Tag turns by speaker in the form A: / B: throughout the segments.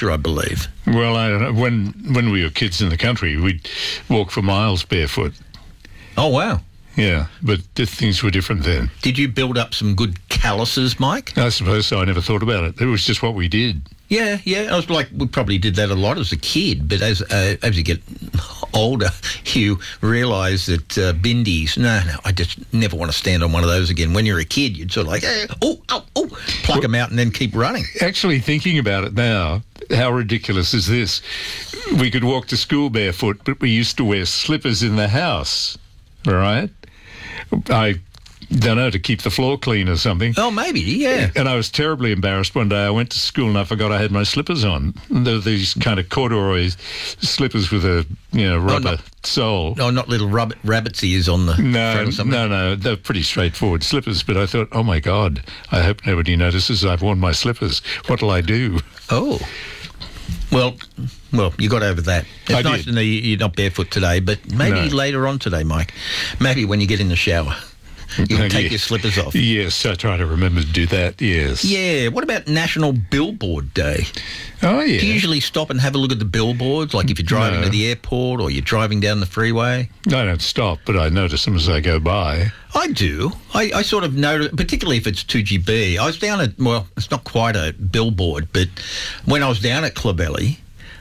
A: culture, I believe.
B: Well, I don't know. When we were kids in the country, we'd walk for miles barefoot.
A: Oh, wow.
B: Yeah, but things were different then.
A: Did you build up some good calluses, Mike?
B: I suppose so. I never thought about it. It was just what we did.
A: Yeah. I was like, we probably did that a lot as a kid, but as you get older, you realise that bindies, no, I just never want to stand on one of those again. When you're a kid, you'd sort of like, pluck them out and then keep running.
B: Actually, thinking about it now, how ridiculous is this? We could walk to school barefoot, but we used to wear slippers in the house, all right? I don't know, to keep the floor clean or something.
A: Oh, maybe, yeah.
B: And I was terribly embarrassed one day. I went to school and I forgot I had my slippers on. They're these kind of corduroy slippers with a rubber sole.
A: Oh, not little rabbit's ears on the front or something?
B: No. They're pretty straightforward slippers. But I thought, oh, my God, I hope nobody notices I've worn my slippers. What'll I do?
A: Oh. Well, you got over that. It's nice to know you're not barefoot today, but maybe later on today, Mike. Maybe when you get in the shower. You can take your slippers off.
B: Yes, I try to remember to do that, yes.
A: Yeah, what about National Billboard Day?
B: Oh, yeah.
A: Do you usually stop and have a look at the billboards, like if you're driving to the airport or you're driving down the freeway?
B: I don't stop, but I notice them as I go by.
A: I do. I sort of notice, particularly if it's 2GB. I was down at, well, it's not quite a billboard, but when I was down at Clovelly,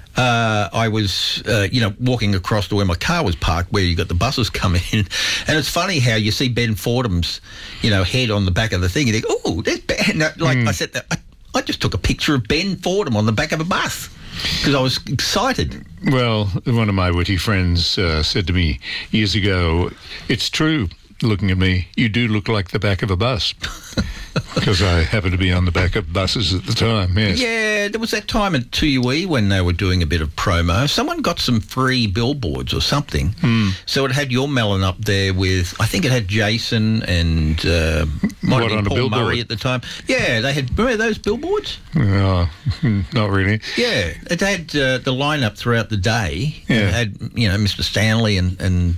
A: I was, walking across to where my car was parked, where you got the buses coming in. And it's funny how you see Ben Fordham's, head on the back of the thing. You think, oh, there's Ben. I said, I just took a picture of Ben Fordham on the back of a bus because I was excited.
B: Well, one of my witty friends said to me years ago, it's true, looking at me, you do look like the back of a bus. Because I happened to be on the back of buses at the time, yes.
A: Yeah, there was that time at 2UE when they were doing a bit of promo. Someone got some free billboards or something. So it had your melon up there with, I think it had Jason and might have been Paul Murray at the time. Yeah, they had, remember those billboards?
B: No, not really.
A: Yeah, it had the lineup throughout the day.
B: Yeah.
A: It had, Mr. Stanley and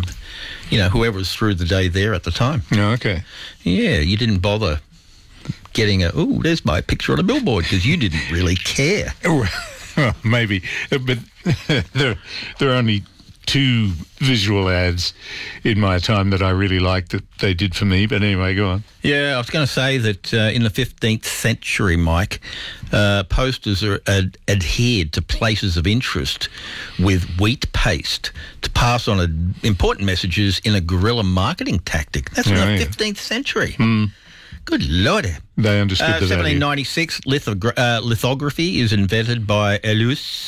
A: whoever was through the day there at the time.
B: Oh, okay.
A: Yeah, you didn't bother getting there's my picture on a billboard because you didn't really care.
B: Well, maybe. But there are only 2 visual ads in my time that I really liked that they did for me. But anyway, go on.
A: Yeah, I was going to say that in the 15th century, Mike, posters are adhered to places of interest with wheat paste to pass on important messages in a guerrilla marketing tactic. That's in the 15th century. Good Lord.
B: They understood that.
A: 1796, lithography is invented by Alois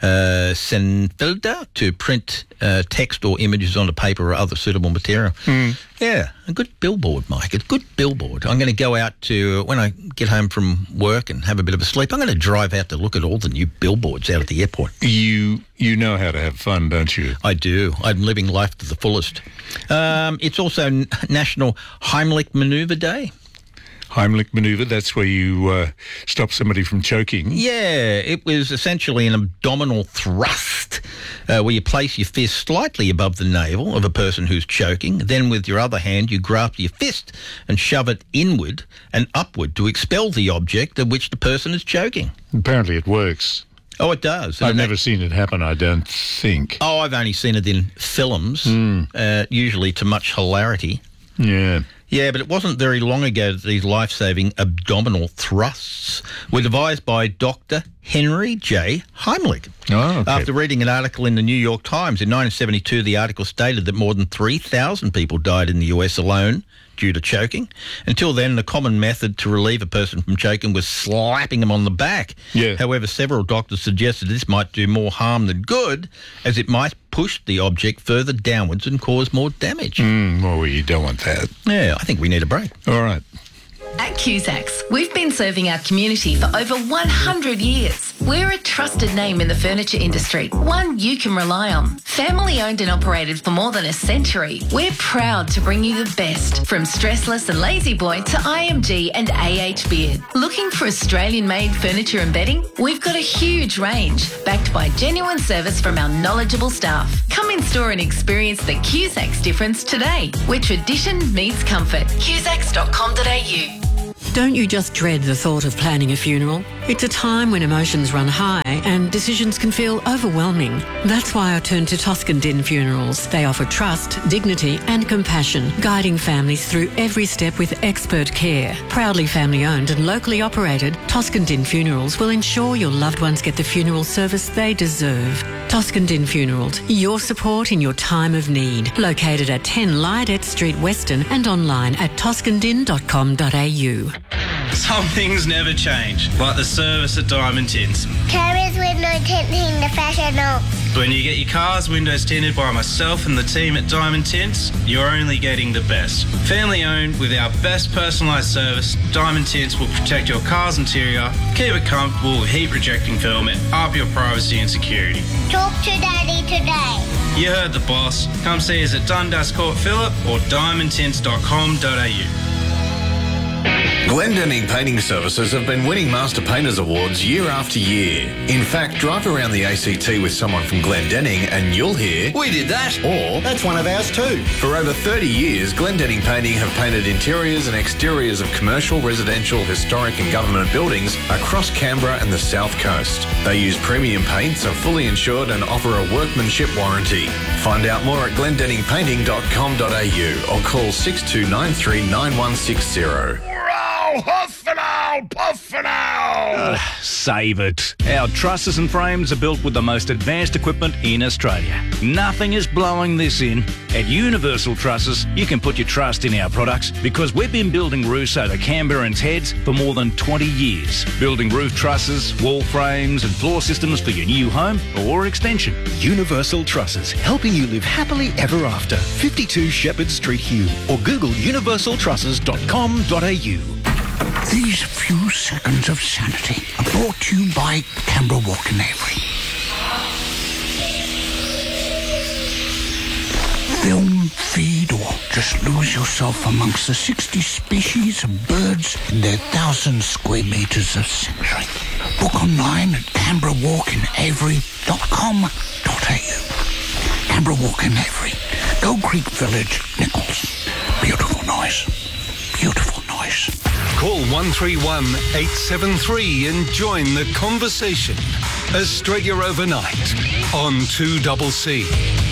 A: Senfelder to print text or images onto paper or other suitable material. Yeah, a good billboard, Mike. A good billboard. I'm going to go out to, when I get home from work and have a bit of a sleep, I'm going to drive out to look at all the new billboards out at the airport.
B: You know how to have fun, don't you?
A: I do. I'm living life to the fullest. It's also National Heimlich Manoeuvre Day.
B: Heimlich manoeuvre, that's where you stop somebody from choking.
A: Yeah, it was essentially an abdominal thrust where you place your fist slightly above the navel of a person who's choking. Then with your other hand, you grasp your fist and shove it inward and upward to expel the object of which the person is choking.
B: Apparently it works.
A: Oh, it does.
B: I've never seen it happen, I don't think.
A: Oh, I've only seen it in films, usually to much hilarity.
B: Yeah.
A: Yeah, but it wasn't very long ago that these life-saving abdominal thrusts were devised by Dr. Henry J. Heimlich.
B: Oh, okay.
A: After reading an article in the New York Times in 1972, the article stated that more than 3,000 people died in the US alone due to choking. Until then, the common method to relieve a person from choking was slapping them on the back.
B: Yeah.
A: However, several doctors suggested this might do more harm than good, as it might push the object further downwards and cause more damage.
B: Well, you don't want that.
A: Yeah, I think we need a break.
B: All right.
C: At Cusacks, we've been serving our community for over 100 years. We're a trusted name in the furniture industry, one you can rely on. Family owned and operated for more than a century, we're proud to bring you the best, from Stressless and Lazy Boy to IMG and AH Beard. Looking for Australian-made furniture and bedding? We've got a huge range, backed by genuine service from our knowledgeable staff. Come in store and experience the Cusacks difference today, where tradition meets comfort. Cusacks.com.au
D: Don't you just dread the thought of planning a funeral? It's a time when emotions run high and decisions can feel overwhelming. That's why I turned to Toscan Din Funerals. They offer trust, dignity and compassion, guiding families through every step with expert care. Proudly family owned and locally operated, Toscan Din Funerals will ensure your loved ones get the funeral service they deserve. Toscan Din Funerals, your support in your time of need. Located at 10 Lydette Street, Weston, and online at toscandin.com.au.
E: Some things never change, like the service at Diamond Tints.
F: Carriers window tinting the professional.
E: When you get your car's windows tinted by myself and the team at Diamond Tints, you're only getting the best. Family owned with our best personalised service, Diamond Tints will protect your car's interior, keep it comfortable with heat rejecting film and up your privacy and security.
F: Talk to Daddy today.
E: You heard the boss. Come see us at Dundas Court Phillip or diamondtints.com.au.
G: Glendenning Painting Services have been winning Master Painters Awards year after year. In fact, drive around the ACT with someone from Glendenning and you'll hear,
H: "We did that."
G: Or,
H: "That's one of ours too."
G: For over 30 years, Glendenning Painting have painted interiors and exteriors of commercial, residential, historic and government buildings across Canberra and the South Coast. They use premium paints, are fully insured and offer a workmanship warranty. Find out more at glendenningpainting.com.au or call 6293 9160.
I: Huff and owl, puff and owl.
J: Save it. Our trusses and frames are built with the most advanced equipment in Australia. Nothing is blowing this in. At Universal Trusses, you can put your trust in our products because we've been building roofs over Canberrans' heads for more than 20 years. Building roof trusses, wall frames and floor systems for your new home or extension.
K: Universal Trusses, helping you live happily ever after. 52 Shepherd Street, Hume, or Google universaltrusses.com.au.
L: These few seconds of sanity are brought to you by Canberra Walk and Avery. Film, feed, or just lose yourself amongst the 60 species of birds in their 1,000 square metres of sanctuary. Book online at canberrawalkandavery.com.au. Canberra Walk and Avery, Gold Creek Village, Nichols. Beautiful noise. Beautiful noise.
M: Call 131 873 and join the conversation. Australia Overnight on 2CC.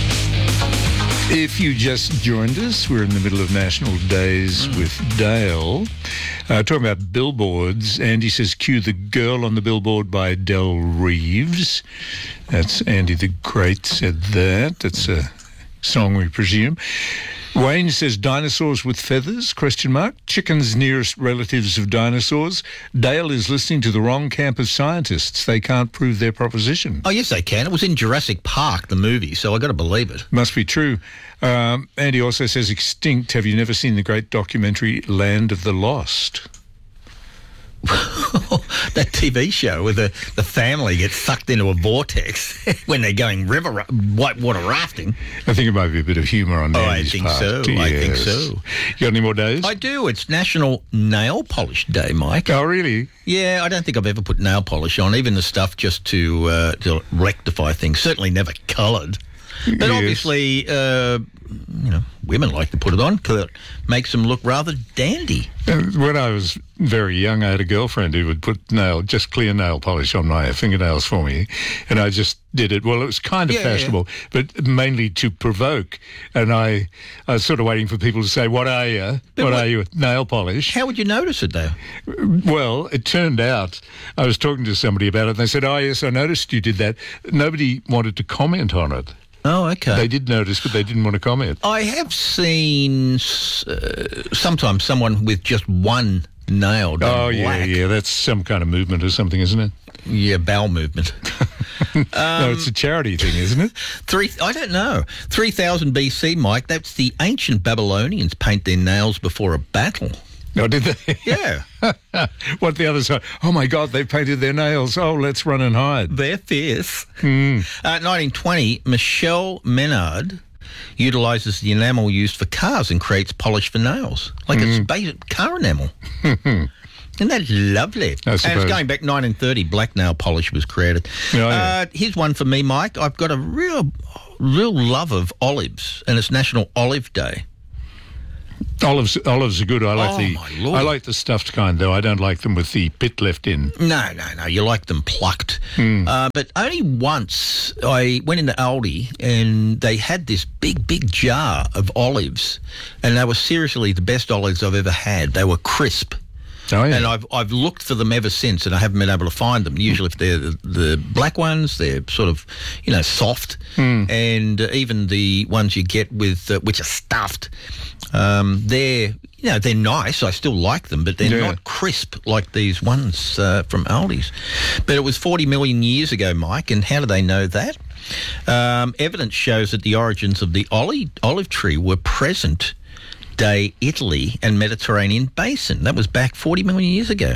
B: If you just joined us, we're in the middle of National Days with Dale. Talking about billboards, Andy says, cue The Girl on the Billboard by Del Reeves. That's Andy the Great said that. That's a song, we presume. Wayne says, dinosaurs with feathers, ? Chickens nearest relatives of dinosaurs. Dale is listening to the wrong camp of scientists. They can't prove their proposition.
A: Oh, yes, they can. It was in Jurassic Park, the movie, so I got to believe it.
B: Must be true. Andy also says, extinct. Have you never seen the great documentary Land of the Lost?
A: That TV show where the family gets sucked into a vortex when they're going whitewater rafting.
B: I think it might be a bit of humour on Andy's part.
A: I think so.
B: You got any more days?
A: I do. It's National Nail Polish Day, Mike.
B: Oh, really?
A: Yeah, I don't think I've ever put nail polish on, even the stuff just to rectify things. Certainly never coloured. But obviously, women like to put it on because it makes them look rather dandy.
B: When I was very young, I had a girlfriend who would put just clear nail polish on my fingernails for me, and I just did it. Well, it was kind of fashionable, but mainly to provoke. And I was sort of waiting for people to say, what are you? What are you with nail polish?
A: How would you notice it, though?
B: Well, it turned out, I was talking to somebody about it, and they said, oh, yes, I noticed you did that. Nobody wanted to comment on it.
A: Oh, okay.
B: They did notice, but they didn't want to comment.
A: I have seen sometimes someone with just one nail done black.
B: Yeah, that's some kind of movement or something, isn't it?
A: Yeah, bowel movement.
B: No, it's a charity thing, isn't it?
A: I don't know. 3000 BC, Mike, that's the ancient Babylonians paint their nails before a battle.
B: Oh, did they?
A: Yeah.
B: What the other side? Oh, my God, they painted their nails. Oh, let's run and hide.
A: They're fierce. 1920, Michelle Menard utilises the enamel used for cars and creates polish for nails. Like it's basic car enamel. Isn't that lovely?
B: I
A: suppose. And it's going back 1930, black nail polish was created. Oh, yeah. Here's one for me, Mike. I've got a real love of olives, and it's National Olive Day.
B: Olives are good. I
A: Oh, my Lord.
B: I like the stuffed kind, though. I don't like them with the pit left in.
A: No. You like them plucked. But only once I went into Aldi and they had this big jar of olives, and they were seriously the best olives I've ever had. They were crisp.
B: Oh, yeah.
A: And I've looked for them ever since, and I haven't been able to find them. Usually, if they're the black ones, they're sort of, soft, and even the ones you get with which are stuffed, they're nice. I still like them, but they're not crisp like these ones from Aldi's. But it was 40 million years ago, Mike, and how do they know that? Evidence shows that the origins of the olive tree were present day Italy and Mediterranean basin. That was back 40 million years ago.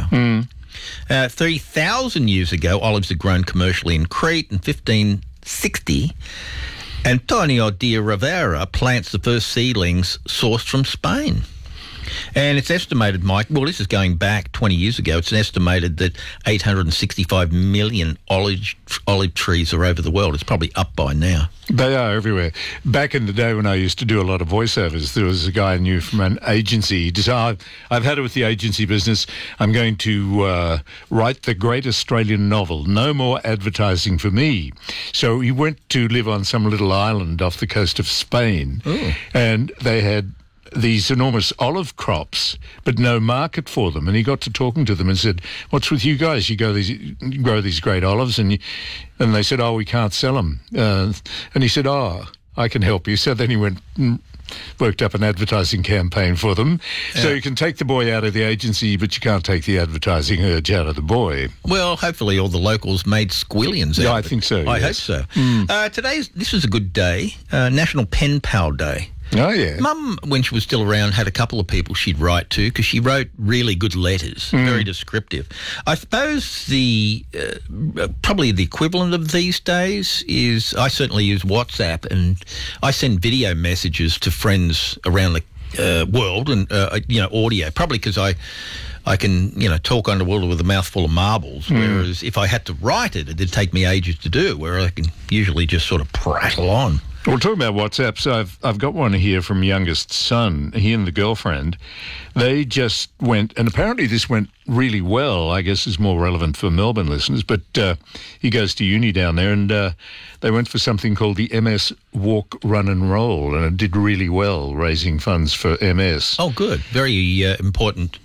A: 3,000 years ago, olives had grown commercially in Crete. In 1560, Antonio de Rivera plants the first seedlings sourced from Spain. And it's estimated, Mike, well, this is going back 20 years ago, it's estimated that 865 million olive trees are over the world. It's probably up by now.
B: They are everywhere. Back in the day when I used to do a lot of voiceovers, there was a guy I knew from an agency. He decided, I've had it with the agency business. I'm going to write the great Australian novel. No more advertising for me. So he went to live on some little island off the coast of Spain. And they had these enormous olive crops, but no market for them. And he got to talking to them and said, "What's with you guys? You grow these great olives," and they said, "Oh, we can't sell them." And he said, "Oh, I can help you." So then he went and worked up an advertising campaign for them. Yeah. So you can take the boy out of the agency, but you can't take the advertising urge out of the boy.
A: Well, hopefully all the locals made squillions out
B: of it. I think so.
A: I hope so. This is a good day, National Pen Pal Day.
B: Oh, yeah.
A: Mum, when she was still around, had a couple of people she'd write to because she wrote really good letters, very descriptive. I suppose probably the equivalent of these days is I certainly use WhatsApp, and I send video messages to friends around the world and, audio, probably because I can, talk underwater with a mouthful of marbles, whereas if I had to write it, it'd take me ages to do, where I can usually just sort of prattle on.
B: Well, talking about WhatsApp, so I've got one here from youngest son. He and the girlfriend, they just went, and apparently this went really well. I guess is more relevant for Melbourne listeners, but he goes to uni down there, and they went for something called the MS Walk, Run and Roll, and it did really well, raising funds for MS.
A: Oh, good. Very important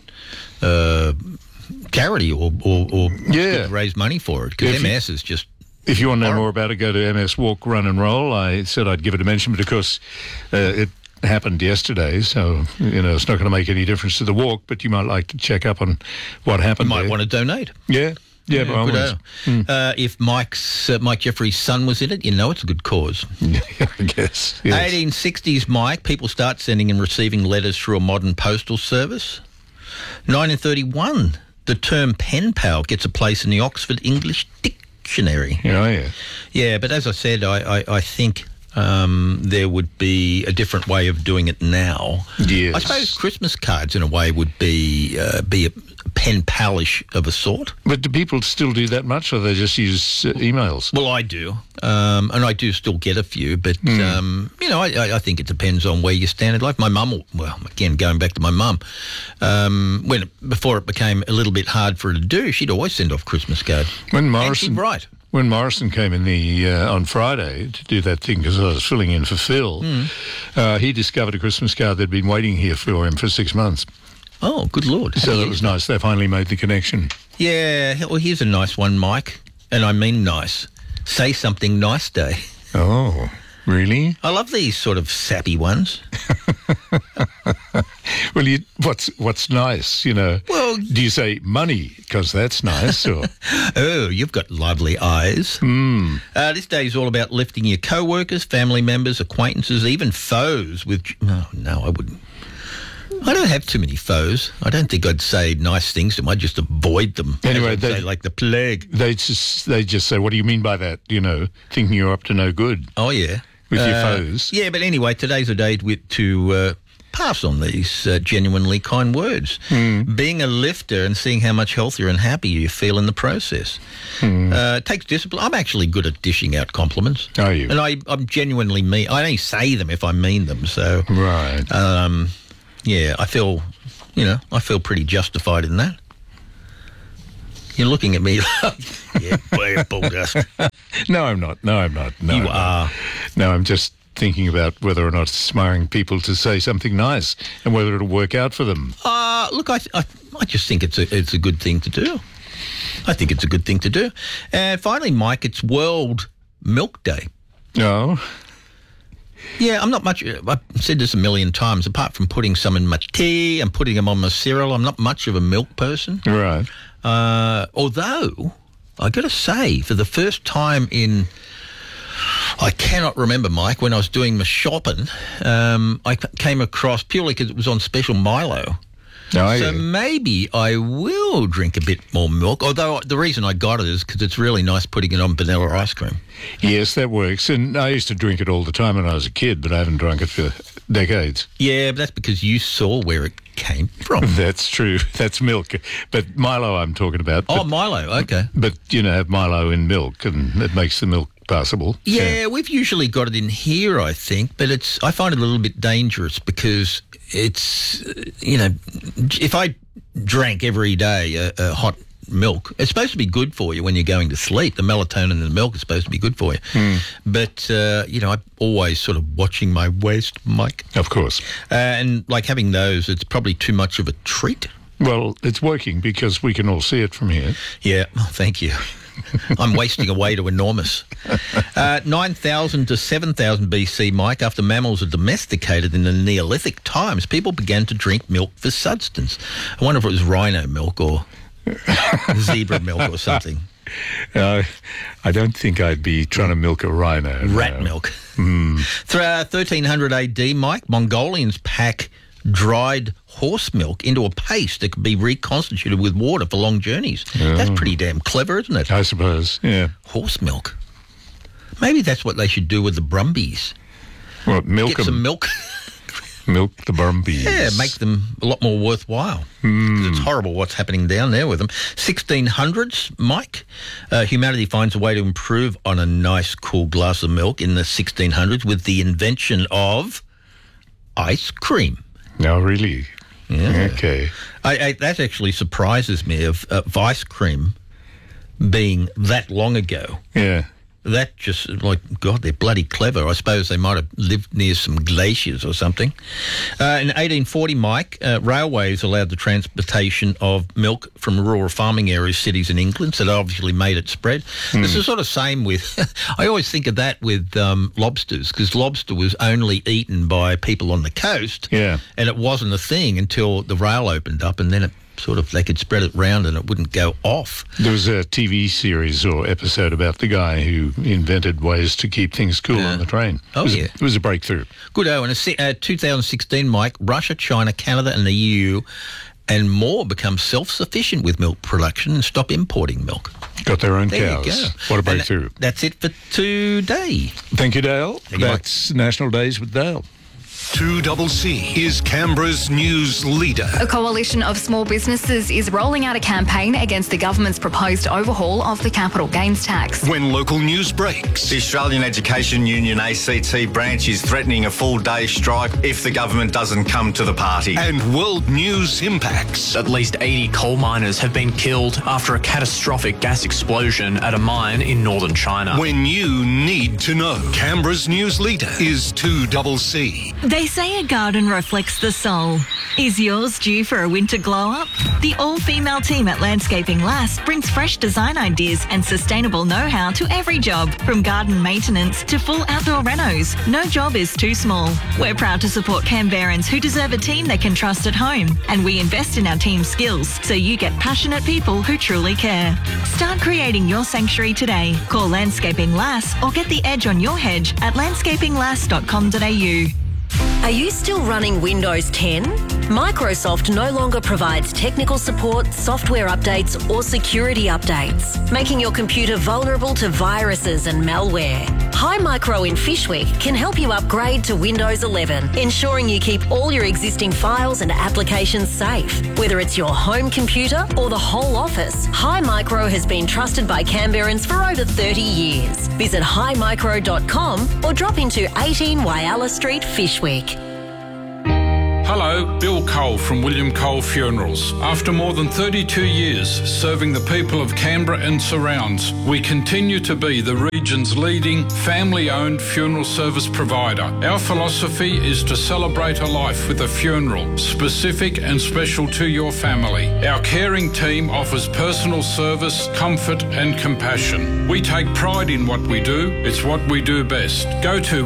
A: charity or to raise money for it, because MS is just...
B: If you want to know more about it, go to MS Walk, Run and Roll. I said I'd give it a mention, but of course it happened yesterday, so it's not going to make any difference to the walk, but you might like to check up on what happened.
A: You might want to donate.
B: Yeah, by all means.
A: If Mike Jeffrey's son was in it, it's a good cause.
B: I guess. Yes.
A: 1860s, Mike, people start sending and receiving letters through a modern postal service. 1931, the term pen pal gets a place in the Oxford English Dictionary.
B: Oh, yeah.
A: Yeah, but as I said, I think there would be a different way of doing it now.
B: Yes.
A: I suppose Christmas cards, in a way, would be a pen palish of a sort.
B: But do people still do that much, or they just use emails?
A: Well, I do, and I do still get a few, but I think it depends on where you stand in life. My mum, again, going back to my mum, before it became a little bit hard for her to do, she'd always send off Christmas cards. And she'd write.
B: When Morrison came in on Friday to do that thing, because I was filling in for Phil, he discovered a Christmas card that'd been waiting here for him for 6 months.
A: Oh, good Lord.
B: So that was nice. They finally made the connection.
A: Yeah. Well, here's a nice one, Mike. And I mean nice. Say Something Nice Day.
B: Oh, really?
A: I love these sort of sappy ones.
B: Well, what's nice, Well, do you say money because that's nice, or
A: oh, you've got lovely eyes. This day is all about lifting your co-workers, family members, acquaintances, even foes. No, I wouldn't. I don't have too many foes. I don't think I'd say nice things to them. I'd just avoid them.
B: Anyway,
A: they say like the plague.
B: They just say, "What do you mean by that?" Thinking you're up to no good.
A: Oh yeah,
B: with your foes.
A: Yeah, but anyway, today's a day to pass on these genuinely kind words. Being a lifter and seeing how much healthier and happier you feel in the process. It takes discipline. I'm actually good at dishing out compliments.
B: Are you?
A: And I'm genuinely mean. I only say them if I mean them. So
B: right.
A: Yeah, I feel pretty justified in that. You're looking at me like, yeah, boy, bull dust.
B: No, I'm not. No,
A: you are.
B: No, I'm just thinking about whether or not inspiring people to say something nice and whether it'll work out for them.
A: Look, I just think it's a good thing to do. I think it's a good thing to do. And finally, Mike, it's World Milk Day.
B: Oh.
A: Yeah, I'm not much. I've said this a million times. Apart from putting some in my tea and putting them on my cereal, I'm not much of a milk person.
B: Right.
A: Although, I got to say, for the first time I cannot remember, Mike, when I was doing my shopping, I came across, purely because it was on special Milo. So maybe I will drink a bit more milk, although the reason I got it is because it's really nice putting it on vanilla ice cream.
B: Yes, that works. And I used to drink it all the time when I was a kid, but I haven't drunk it for decades.
A: Yeah, but that's because you saw where it came from.
B: That's true. That's milk. But Milo I'm talking about.
A: Oh, Milo, okay.
B: But, have Milo in milk, and it makes the milk passable.
A: Yeah, we've usually got it in here, I think, but I find it a little bit dangerous because it's, if I drank every day a hot milk, it's supposed to be good for you when you're going to sleep. The melatonin in the milk is supposed to be good for you. But, I'm always sort of watching my waist, Mike.
B: Of course.
A: And like having those, it's probably too much of a treat.
B: Well, it's working because we can all see it from here.
A: Yeah, thank you. I'm wasting away to enormous. 9,000 to 7,000 BC, Mike, after mammals are domesticated in the Neolithic times, people began to drink milk for substance. I wonder if it was rhino milk or zebra milk or something.
B: I don't think I'd be trying to milk a rhino.
A: Rat milk. Through 1300 AD, Mike, Mongolians pack dried horse milk into a paste that could be reconstituted with water for long journeys. That's pretty damn clever, isn't it?
B: I suppose, yeah.
A: Horse milk. Maybe that's what they should do with the Brumbies.
B: What, milk
A: Get some milk.
B: Milk the Brumbies.
A: Yeah, make them a lot more worthwhile. It's horrible what's happening down there with them. 1600s, Mike, humanity finds a way to improve on a nice, cool glass of milk in the 1600s with the invention of ice cream.
B: No, really?
A: Yeah.
B: Okay.
A: That actually surprises me of ice cream being that long ago.
B: Yeah.
A: That just, God, they're bloody clever. I suppose they might have lived near some glaciers or something. In 1840, Mike, railways allowed the transportation of milk from rural farming areas, cities in England, so they obviously made it spread. This is sort of same with, I always think of that with lobsters, because lobster was only eaten by people on the coast, and it wasn't a thing until the rail opened up, and then it they could spread it round and it wouldn't go off.
B: There was a TV series or episode about the guy who invented ways to keep things cool on the train. It was a breakthrough.
A: Good. In 2016, Mike, Russia, China, Canada and the EU and more become self-sufficient with milk production and stop importing milk.
B: Got their own cows.
A: You go.
B: What a breakthrough.
A: That's it for today.
B: Thank you, Dale. That's National Days with Dale.
M: 2CC is Canberra's news leader.
H: A coalition of small businesses is rolling out a campaign against the government's proposed overhaul of the capital gains tax.
M: When local news breaks.
N: The Australian Education Union ACT branch is threatening a full-day strike if the government doesn't come to the party.
M: And world news impacts.
O: At least 80 coal miners have been killed after a catastrophic gas explosion at a mine in northern China.
M: When you need to know. Canberra's news leader is 2CC.
P: They say a garden reflects the soul. Is yours due for a winter glow-up? The all-female team at Landscaping Lass brings fresh design ideas and sustainable know-how to every job, from garden maintenance to full outdoor renos. No job is too small. We're proud to support Canberrans who deserve a team they can trust at home, and we invest in our team's skills so you get passionate people who truly care. Start creating your sanctuary today. Call Landscaping Lass or get the edge on your hedge at landscapinglass.com.au.
Q: Are you still running Windows 10? Microsoft no longer provides technical support, software updates or security updates, making your computer vulnerable to viruses and malware. Hi Micro in Fishwick can help you upgrade to Windows 11, ensuring you keep all your existing files and applications safe. Whether it's your home computer or the whole office, Hi Micro has been trusted by Canberrans for over 30 years. Visit himicro.com or drop into 18 Whyalla Street, Fishwick.
R: Hello, Hello, Bill Cole from William Cole Funerals. After more than 32 years serving the people of Canberra and surrounds, we continue to be the region's leading family-owned funeral service provider. Our philosophy is to celebrate a life with a funeral, specific and special to your family. Our caring team offers personal service, comfort and compassion. We take pride in what we do. It's what we do best. Go to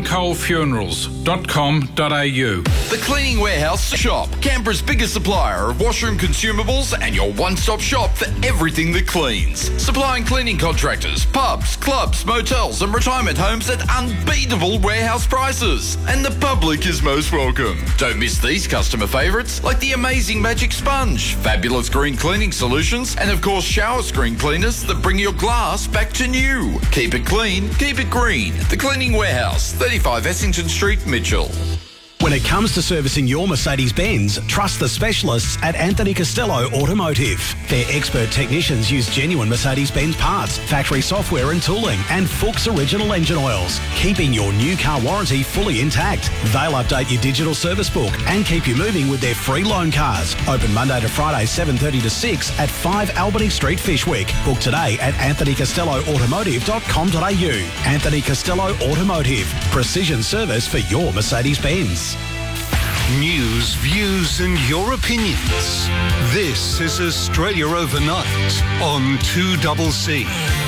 R: williamcolefunerals.com.au.
I: The Cleaning Warehouse Shop, Canberra's biggest supplier of washroom consumables and your one-stop shop for everything that cleans. Supplying cleaning contractors, pubs, clubs, motels and retirement homes at unbeatable warehouse prices. And the public is most welcome. Don't miss these customer favourites like the amazing Magic Sponge, fabulous green cleaning solutions and of course shower screen cleaners that bring your glass back to new. Keep it clean, keep it green. The Cleaning Warehouse, 35 Essington Street, Mitchell.
S: When it comes to servicing your Mercedes-Benz, trust the specialists at Anthony Costello Automotive. Their expert technicians use genuine Mercedes-Benz parts, factory software and tooling, and Fuchs original engine oils, keeping your new car warranty fully intact. They'll update your digital service book and keep you moving with their free loan cars. Open Monday to Friday, 7:30 to 6 at 5 Albany Street, Fishwick. Book today at anthonycostelloautomotive.com.au. Anthony Costello Automotive. Precision service for your Mercedes-Benz.
M: News, views and your opinions. This is Australia Overnight on 2CC.